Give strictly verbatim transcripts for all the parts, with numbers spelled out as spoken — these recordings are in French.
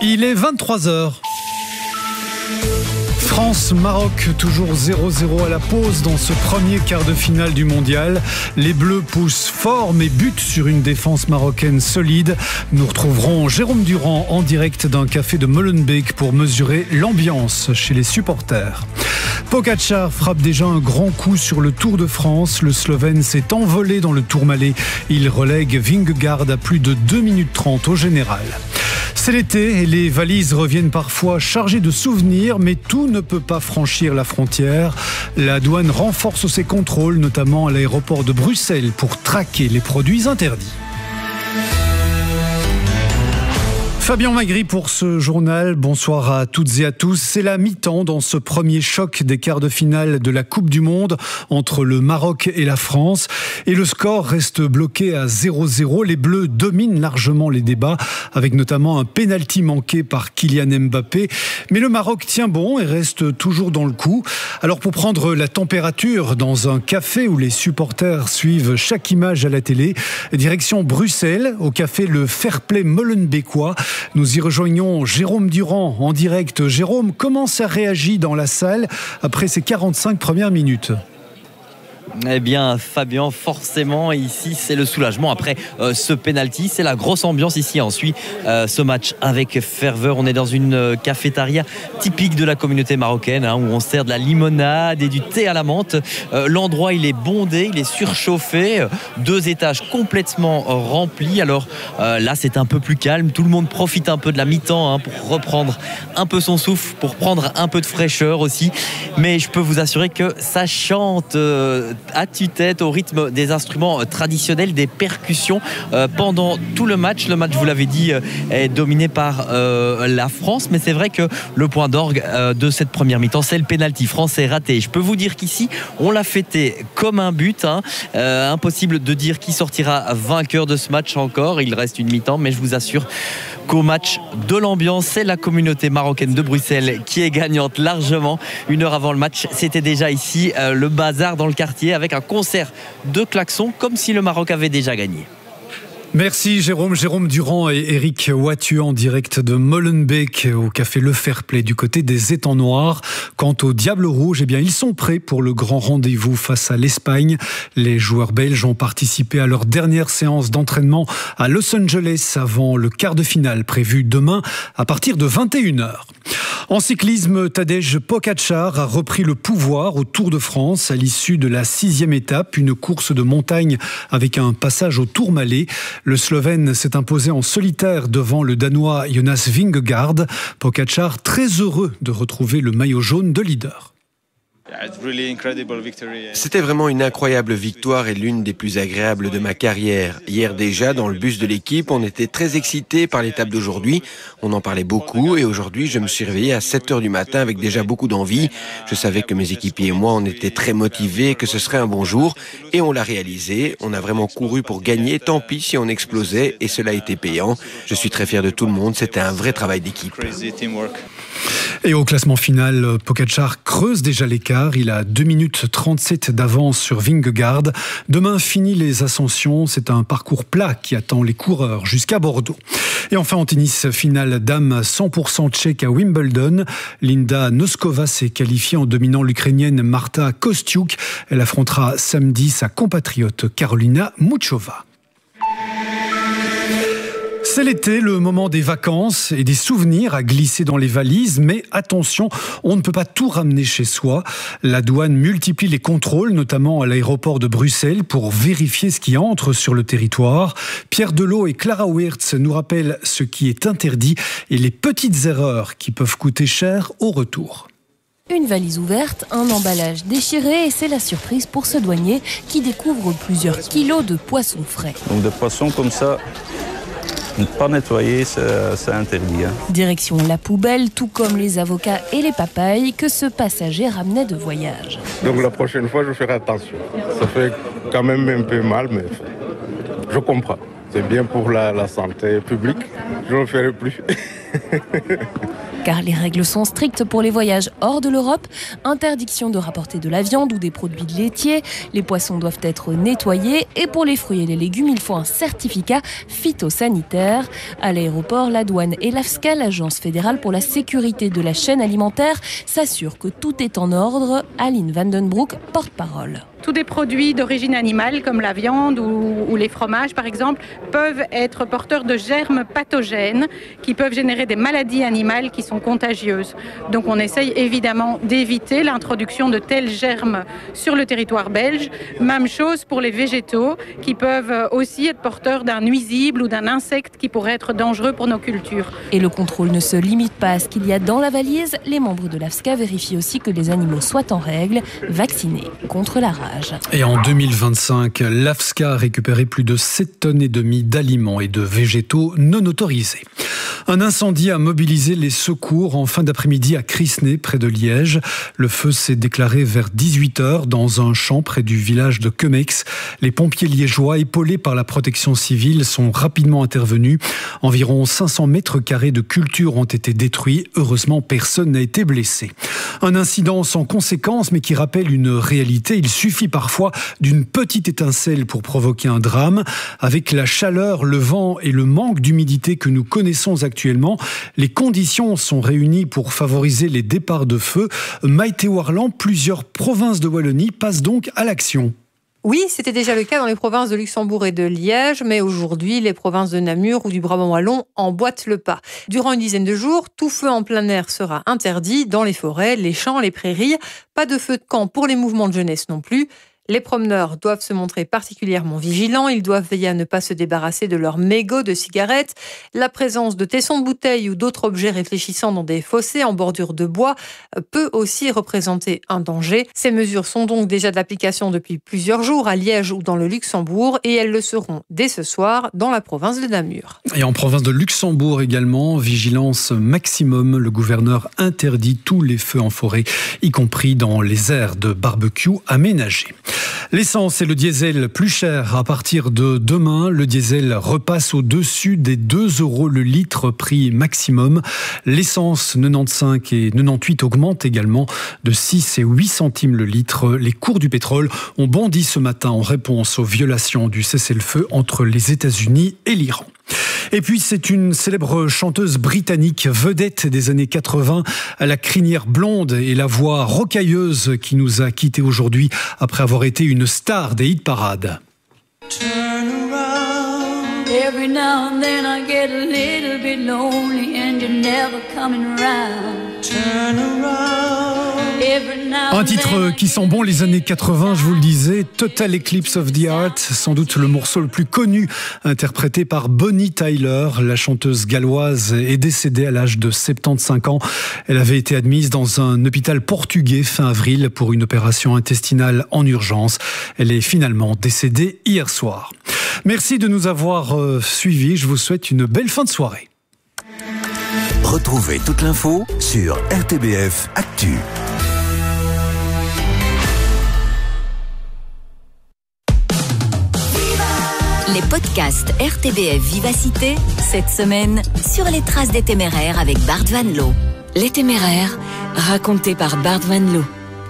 Il est vingt-trois heures. France-Maroc, toujours zéro zéro à la pause dans ce premier quart de finale du mondial. Les Bleus poussent fort mais butent sur une défense marocaine solide. Nous retrouverons Jérôme Durand en direct d'un café de Molenbeek pour mesurer l'ambiance chez les supporters. Pogačar frappe déjà un grand coup sur le Tour de France. Le Slovène s'est envolé dans le Tourmalet. Il relègue Vingegaard à plus de deux minutes trente au général. C'est l'été et les valises reviennent parfois chargées de souvenirs, mais tout ne peut pas franchir la frontière. La douane renforce ses contrôles, notamment à l'aéroport de Bruxelles, pour traquer les produits interdits. Fabien Magri pour ce journal. Bonsoir à toutes et à tous. C'est la mi-temps dans ce premier choc des quarts de finale de la Coupe du Monde entre le Maroc et la France. Et le score reste bloqué à zéro zéro. Les Bleus dominent largement les débats, avec notamment un pénalty manqué par Kylian Mbappé. Mais le Maroc tient bon et reste toujours dans le coup. Alors pour prendre la température dans un café où les supporters suivent chaque image à la télé, direction Bruxelles, au café Le Fairplay Molenbeekois. Nous y rejoignons Jérôme Durand en direct. Jérôme, comment ça réagit dans la salle après ces quarante-cinq premières minutes ? Eh bien Fabien, forcément ici c'est le soulagement après euh, ce penalty, c'est la grosse ambiance ici. On suit euh, ce match avec ferveur. On est dans une euh, cafétéria typique de la communauté marocaine, hein, où on sert de la limonade et du thé à la menthe. euh, L'endroit il est bondé, il est surchauffé, euh, deux étages complètement euh, remplis. Alors euh, là c'est un peu plus calme, tout le monde profite un peu de la mi-temps, hein, pour reprendre un peu son souffle, pour prendre un peu de fraîcheur aussi. Mais je peux vous assurer que ça chante euh, à tue-tête au rythme des instruments traditionnels, des percussions euh, pendant tout le match. Le match, vous l'avez dit, euh, est dominé par euh, la France, mais c'est vrai que le point d'orgue euh, de cette première mi-temps, c'est le pénalty français raté. Je peux vous dire qu'ici, on l'a fêté comme un but, hein. euh, impossible de dire qui sortira vainqueur de ce match encore. Il reste une mi-temps, mais je vous assure qu'au match de l'ambiance, c'est la communauté marocaine de Bruxelles qui est gagnante largement. Une heure avant le match, c'était déjà ici euh, le bazar dans le quartier avec un concert de klaxons comme si le Maroc avait déjà gagné. Merci Jérôme. Jérôme Durand et Eric Wathieu en direct de Molenbeek au café Le Fairplay du côté des étangs noirs. Quant aux Diables Rouges, eh bien, ils sont prêts pour le grand rendez-vous face à l'Espagne. Les joueurs belges ont participé à leur dernière séance d'entraînement à Los Angeles avant le quart de finale prévu demain à partir de vingt et une heures. En cyclisme, Tadej Pogačar a repris le pouvoir au Tour de France à l'issue de la sixième étape, une course de montagne avec un passage au Tourmalet. Le Slovène s'est imposé en solitaire devant le Danois Jonas Vingegaard. Pogačar très heureux de retrouver le maillot jaune de leader. C'était vraiment une incroyable victoire et l'une des plus agréables de ma carrière. Hier déjà, dans le bus de l'équipe, on était très excités par l'étape d'aujourd'hui. On en parlait beaucoup et aujourd'hui, je me suis réveillé à sept heures du matin avec déjà beaucoup d'envie. Je savais que mes équipiers et moi, on était très motivés, que ce serait un bon jour et on l'a réalisé. On a vraiment couru pour gagner, tant pis si on explosait et cela a été payant. Je suis très fier de tout le monde, c'était un vrai travail d'équipe. Et au classement final, Pogačar creuse déjà l'écart. Il a deux minutes trente-sept d'avance sur Vingegaard. Demain, fini les ascensions. C'est un parcours plat qui attend les coureurs jusqu'à Bordeaux. Et enfin, en tennis, finale dame cent pour cent tchèque à Wimbledon. Linda Noskova s'est qualifiée en dominant l'Ukrainienne Marta Kostyuk. Elle affrontera samedi sa compatriote Karolina Muchova. C'est l'été, le moment des vacances et des souvenirs à glisser dans les valises, mais attention, on ne peut pas tout ramener chez soi. La douane multiplie les contrôles, notamment à l'aéroport de Bruxelles, pour vérifier ce qui entre sur le territoire. Pierre Delot et Clara Wirtz nous rappellent ce qui est interdit et les petites erreurs qui peuvent coûter cher au retour. Une valise ouverte, un emballage déchiré et c'est la surprise pour ce douanier qui découvre plusieurs kilos de poissons frais. Donc des poissons comme ça, ne pas nettoyer, c'est interdit. Hein. Direction la poubelle, tout comme les avocats et les papayes que ce passager ramenait de voyage. Donc la prochaine fois, je ferai attention. Ça fait quand même un peu mal, mais je comprends. C'est bien pour la, la santé publique. Je ne le ferai plus. Car les règles sont strictes pour les voyages hors de l'Europe. Interdiction de rapporter de la viande ou des produits laitiers. Les poissons doivent être nettoyés. Et pour les fruits et les légumes, il faut un certificat phytosanitaire. À l'aéroport, la douane et l'AFSCA, l'Agence fédérale pour la sécurité de la chaîne alimentaire, s'assurent que tout est en ordre. Aline Vandenbroek, porte-parole. Tous des produits d'origine animale, comme la viande ou, ou les fromages par exemple, peuvent être porteurs de germes pathogènes qui peuvent générer des maladies animales qui sont contagieuses. Donc on essaye évidemment d'éviter l'introduction de tels germes sur le territoire belge. Même chose pour les végétaux qui peuvent aussi être porteurs d'un nuisible ou d'un insecte qui pourrait être dangereux pour nos cultures. Et le contrôle ne se limite pas à ce qu'il y a dans la valise. Les membres de l'AFSCA vérifient aussi que les animaux soient en règle, vaccinés contre la rage. Et en deux mille vingt-cinq, l'AFSCA a récupéré plus de sept tonnes et demie d'aliments et de végétaux non autorisés. Un incendie a mobilisé les secours en fin d'après-midi à Crisnay, près de Liège. Le feu s'est déclaré vers dix-huit heures dans un champ près du village de Quemex. Les pompiers liégeois, épaulés par la protection civile, sont rapidement intervenus. Environ cinq cents mètres carrés de culture ont été détruits. Heureusement, personne n'a été blessé. Un incident sans conséquence, mais qui rappelle une réalité. Il suffit parfois d'une petite étincelle pour provoquer un drame. Avec la chaleur, le vent et le manque d'humidité que nous connaissons actuellement, les conditions sont réunies pour favoriser les départs de feu. Maïté Warland, plusieurs provinces de Wallonie passent donc à l'action. Oui, c'était déjà le cas dans les provinces de Luxembourg et de Liège, mais aujourd'hui, les provinces de Namur ou du Brabant wallon emboîtent le pas. Durant une dizaine de jours, tout feu en plein air sera interdit dans les forêts, les champs, les prairies. Pas de feu de camp pour les mouvements de jeunesse non plus. Les promeneurs doivent se montrer particulièrement vigilants. Ils doivent veiller à ne pas se débarrasser de leurs mégots de cigarettes. La présence de tessons de bouteilles ou d'autres objets réfléchissants dans des fossés en bordure de bois peut aussi représenter un danger. Ces mesures sont donc déjà de l'application depuis plusieurs jours à Liège ou dans le Luxembourg et elles le seront dès ce soir dans la province de Namur. Et en province de Luxembourg également, vigilance maximum. Le gouverneur interdit tous les feux en forêt, y compris dans les aires de barbecue aménagées. L'essence et le diesel plus cher à partir de demain. Le diesel repasse au-dessus des deux euros le litre, prix maximum. L'essence quatre-vingt-quinze et quatre-vingt-dix-huit augmente également de six et huit centimes le litre. Les cours du pétrole ont bondi ce matin en réponse aux violations du cessez-le-feu entre les États-Unis et l'Iran. Et puis c'est une célèbre chanteuse britannique vedette des années quatre-vingts à la crinière blonde et la voix rocailleuse qui nous a quittés aujourd'hui après avoir été une star des hit parades. Turn around. Every now and then I get a little bit lonely and you're never coming around. Turn around. Un titre qui sent bon les années quatre-vingts, je vous le disais, Total Eclipse of the Heart, sans doute le morceau le plus connu, interprété par Bonnie Tyler. La chanteuse galloise est décédée à l'âge de soixante-quinze ans. Elle avait été admise dans un hôpital portugais fin avril pour une opération intestinale en urgence. Elle est finalement décédée hier soir. Merci de nous avoir euh, suivis. Je vous souhaite une belle fin de soirée. Retrouvez toute l'info sur R T B F Actu. Les podcasts R T B F Vivacité, cette semaine, sur les traces des Téméraires avec Bart Van Loo. Les Téméraires, racontés par Bart Van Loo.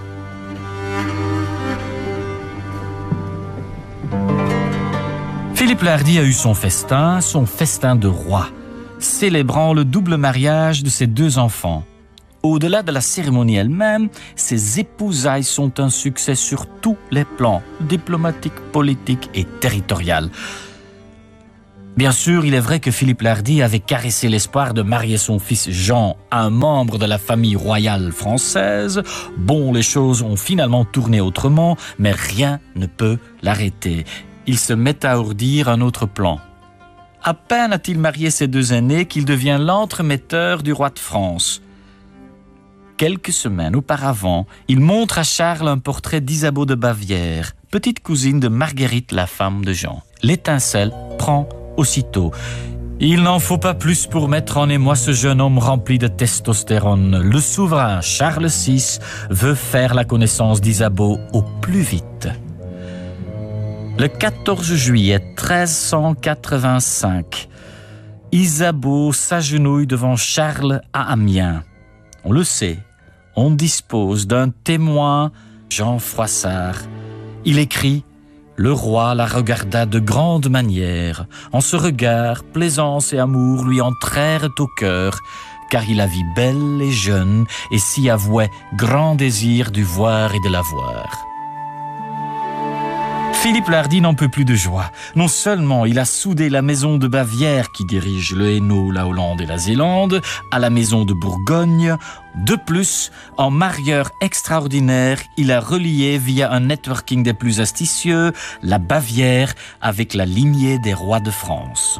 Philippe Lardy a eu son festin, son festin de roi, célébrant le double mariage de ses deux enfants. Au-delà de la cérémonie elle-même, ces épousailles sont un succès sur tous les plans, diplomatique, politique et territorial. Bien sûr, il est vrai que Philippe Lardy avait caressé l'espoir de marier son fils Jean à un membre de la famille royale française. Bon, les choses ont finalement tourné autrement, mais rien ne peut l'arrêter. Il se met à ourdir un autre plan. À peine a-t-il marié ses deux aînés qu'il devient l'entremetteur du roi de France. Quelques semaines auparavant, il montre à Charles un portrait d'Isabeau de Bavière, petite cousine de Marguerite, la femme de Jean. L'étincelle prend aussitôt. Il n'en faut pas plus pour mettre en émoi ce jeune homme rempli de testostérone. Le souverain Charles six veut faire la connaissance d'Isabeau au plus vite. Le quatorze juillet mille trois cent quatre-vingt-cinq, Isabeau s'agenouille devant Charles à Amiens. On le sait, on dispose d'un témoin, Jean Froissart. Il écrit « Le roi la regarda de grande manière. En ce regard, plaisance et amour lui entrèrent au cœur, car il la vit belle et jeune, et s'y avouait grand désir du voir et de la voir. » Philippe le Hardi n'en peut plus de joie. Non seulement il a soudé la maison de Bavière qui dirige le Hainaut, la Hollande et la Zélande, à la maison de Bourgogne. De plus, en marieur extraordinaire, il a relié via un networking des plus astucieux la Bavière avec la lignée des rois de France.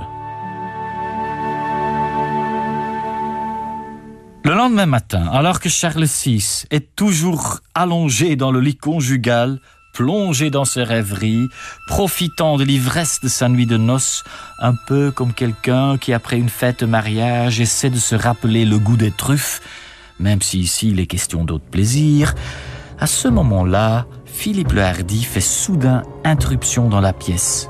Le lendemain matin, alors que Charles six est toujours allongé dans le lit conjugal, plongé dans ses rêveries, profitant de l'ivresse de sa nuit de noces, un peu comme quelqu'un qui, après une fête de mariage, essaie de se rappeler le goût des truffes, même si ici il est question d'autres plaisirs. À ce moment-là, Philippe le Hardi fait soudain interruption dans la pièce.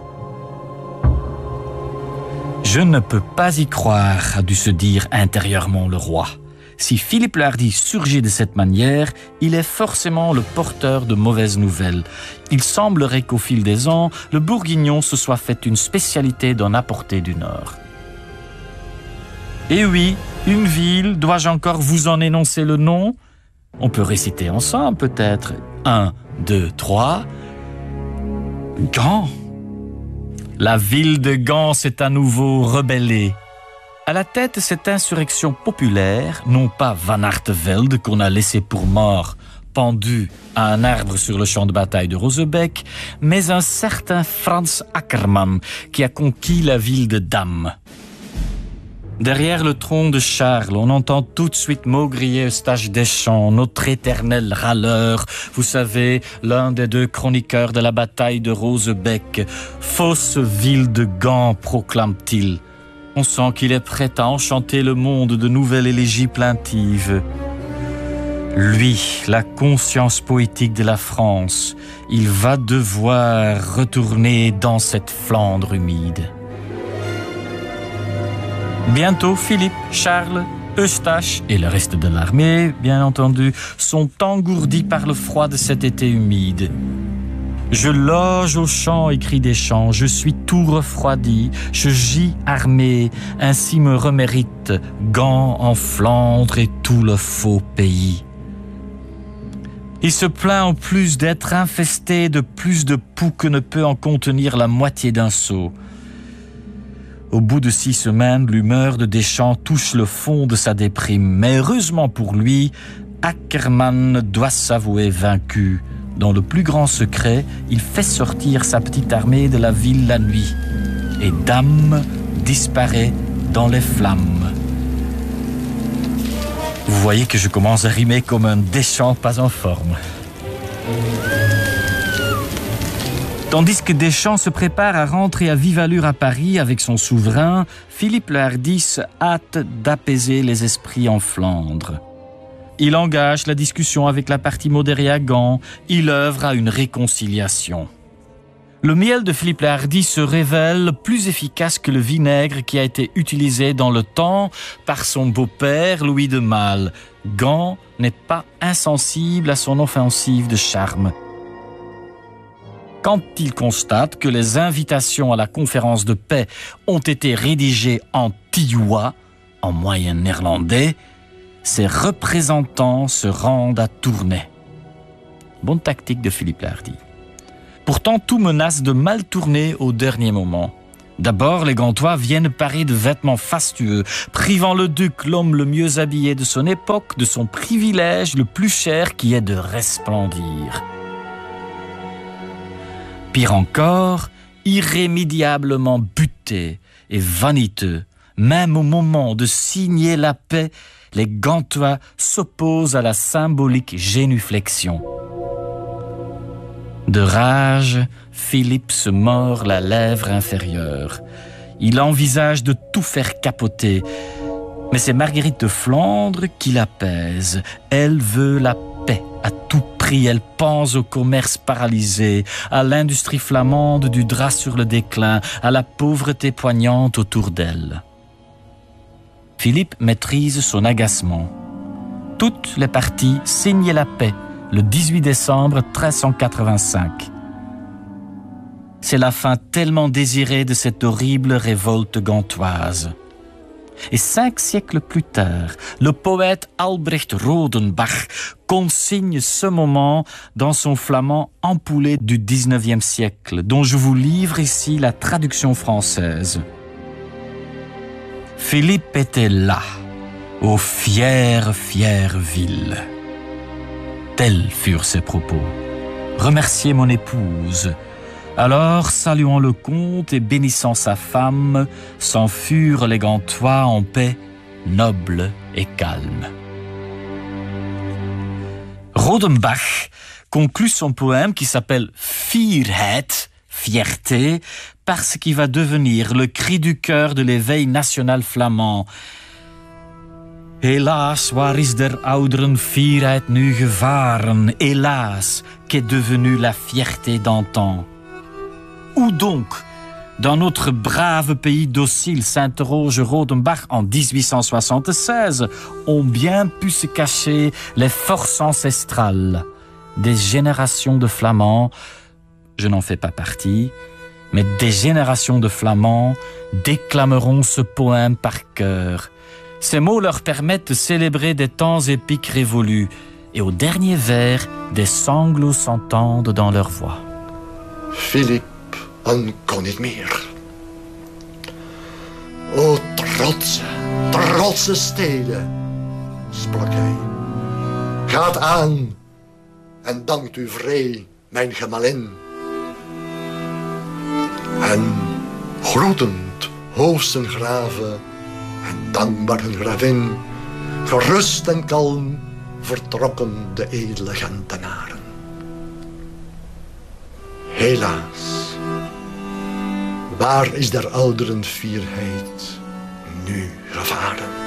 « Je ne peux pas y croire », a dû se dire intérieurement le roi. Si Philippe le Hardi surgit de cette manière, il est forcément le porteur de mauvaises nouvelles. Il semblerait qu'au fil des ans, le Bourguignon se soit fait une spécialité d'en apporter du Nord. Et oui, une ville, dois-je encore vous en énoncer le nom? On peut réciter ensemble peut-être. Un, deux, trois. Gand. La ville de Gand s'est à nouveau rebellée. À la tête de cette insurrection populaire, non pas Van Artevelde qu'on a laissé pour mort, pendu à un arbre sur le champ de bataille de Rosebeek, mais un certain Frans Ackermann qui a conquis la ville de Damme. Derrière le trône de Charles, on entend tout de suite Maugrier Eustache Deschamps, notre éternel râleur. Vous savez, l'un des deux chroniqueurs de la bataille de Rosebeek. « Fausse ville de Gand », proclame-t-il. On sent qu'il est prêt à enchanter le monde de nouvelles élégies plaintives. Lui, la conscience poétique de la France, il va devoir retourner dans cette Flandre humide. Bientôt, Philippe, Charles, Eustache et le reste de l'armée, bien entendu, sont engourdis par le froid de cet été humide. Je loge au champ, écrit Deschamps, je suis tout refroidi, je gis armé, ainsi me remérite Gand en Flandre et tout le faux pays. Il se plaint en plus d'être infesté de plus de poux que ne peut en contenir la moitié d'un seau. Au bout de six semaines, l'humeur de Deschamps touche le fond de sa déprime, mais heureusement pour lui, Ackermann doit s'avouer vaincu. Dans le plus grand secret, il fait sortir sa petite armée de la ville la nuit. Et Damme disparaît dans les flammes. Vous voyez que je commence à rimer comme un Deschamps pas en forme. Tandis que Deschamps se prépare à rentrer à vive allure à Paris avec son souverain, Philippe le Hardi se hâte d'apaiser les esprits en Flandre. Il engage la discussion avec la partie modérée à Gand. Il œuvre à une réconciliation. Le miel de Philippe le Hardi se révèle plus efficace que le vinaigre qui a été utilisé dans le temps par son beau-père Louis de Malle. Gand n'est pas insensible à son offensive de charme. Quand il constate que les invitations à la conférence de paix ont été rédigées en tiois, en moyen néerlandais, ses représentants se rendent à Tournai. Bonne tactique de Philippe le Hardi. Pourtant, tout menace de mal tourner au dernier moment. D'abord, les Gantois viennent parés de vêtements fastueux, privant le duc, l'homme le mieux habillé de son époque, de son privilège le plus cher qui est de resplendir. Pire encore, irrémédiablement butés et vaniteux, même au moment de signer la paix, les Gantois s'opposent à la symbolique génuflexion. De rage, Philippe se mord la lèvre inférieure. Il envisage de tout faire capoter. Mais c'est Marguerite de Flandre qui l'apaise. Elle veut la paix à tout prix. Elle pense au commerce paralysé, à l'industrie flamande du drap sur le déclin, à la pauvreté poignante autour d'elle. Philippe maîtrise son agacement. Toutes les parties signent la paix le dix-huit décembre treize cent quatre-vingt-cinq. C'est la fin tellement désirée de cette horrible révolte gantoise. Et cinq siècles plus tard, le poète Albrecht Rodenbach consigne ce moment dans son flamand empoulé du dix-neuvième siècle, dont je vous livre ici la traduction française. Philippe était là, ô fière, fière ville. Tels furent ses propos. Remerciez mon épouse. Alors, saluant le comte et bénissant sa femme, s'en furent les Gantois en paix, noble et calme. Rodenbach conclut son poème qui s'appelle Fierheid, fierté, par ce qui va devenir le cri du cœur de l'éveil national flamand. Helaas, waar is der ouderen fierheid nu gevaren? Hélas, qu'est devenue la fierté d'antan? Où donc, dans notre brave pays docile, s'interroge Rodenbach en dix-huit cent soixante-seize, ont bien pu se cacher les forces ancestrales. Des générations de Flamands, je n'en fais pas partie, mais des générations de Flamands déclameront ce poème par cœur. Ces mots leur permettent de célébrer des temps épiques révolus, et au dernier vers, des sanglots s'entendent dans leur voix. Philippe en kon niet meer. O trotse, trotse steden, sprak hij. Gaat aan en dankt u vrij, mijn gemalin. En groetend hoofd zijn graven en dankbaar hun gravin, gerust en kalm vertrokken de edele Gentenaren. Helaas, waar is der ouderen fierheid nu gevaren?